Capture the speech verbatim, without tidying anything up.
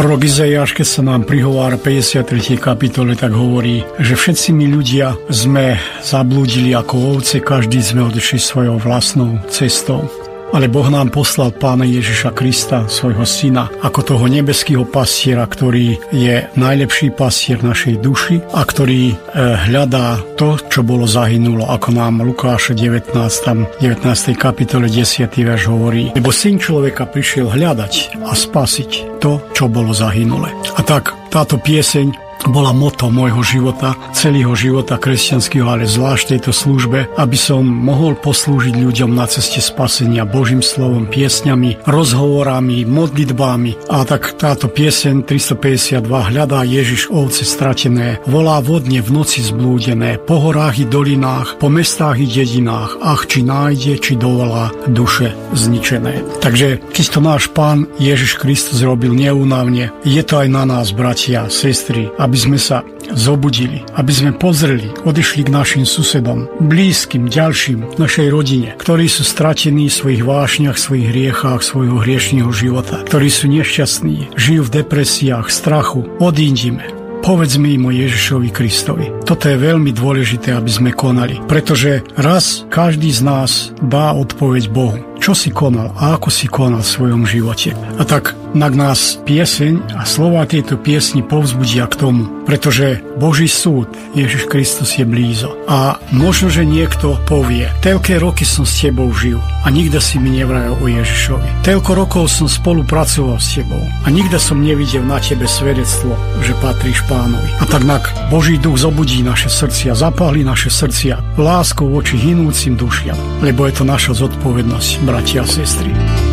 Prorok Izaiáš, keď sa nám prihovára v päťdesiatej tretej kapitole, tak hovorí, že všetci my ľudia sme zablúdili ako ovce, každý sme odišli svojou vlastnou cestou. Ale Boh nám poslal Pána Ježiša Krista, svojho syna, ako toho nebeského pastiera, ktorý je najlepší pastier našej duši a ktorý e, hľadá to, čo bolo zahynulo, ako nám Lukáša devätnástej kapitole desiaty verš hovorí. Lebo syn človeka prišiel hľadať a spasiť to, čo bolo zahynulé. A tak táto pieseň bola moto môjho života, celého života kresťanského, ale zvlášť tejto službe, aby som mohol poslúžiť ľuďom na ceste spasenia Božím slovom, piesňami, rozhovorami, modlitbami. A tak táto pieseň tristopäťdesiatdva hľadá Ježiš ovce stratené, volá vodne v noci zblúdené, po horách i dolinách, po mestách i dedinách, ach, či nájde, či dovolá duše zničené. Takže keď to náš Pán Ježiš Kristus robil neúnavne, je to aj na nás, bratia, sestry, aby sme sa zobudili, aby sme pozreli, odišli k našim susedom, blízkym, ďalším, našej rodine, ktorí sú stratení v svojich vášniach, svojich hriechách, svojho hriešného života, ktorí sú nešťastní, žijú v depresiách, strachu. Odídime. Povedzme im o Ježišovi Kristovi. Toto je veľmi dôležité, aby sme konali, pretože raz každý z nás dá odpoveď Bohu. Čo si konal a ako si konal v svojom živote. A tak na nás pieseň a slova tejto piesni povzbudia k tomu, pretože Boží súd, Ježiš Kristus je blízo. A možno, že niekto povie, toľké roky som s tebou žil a nikto si mi nevrajal o Ježišovi. Toľko rokov som spolupracoval s tebou a nikto som nevidel na tebe svedectvo, že patríš Pánovi. A tak nak Boží duch zobudí naše srdcia, zapáli naše srdcia láskou voči hinúcim dušiam, lebo je to naša zodpovednosť, bratia a sestry.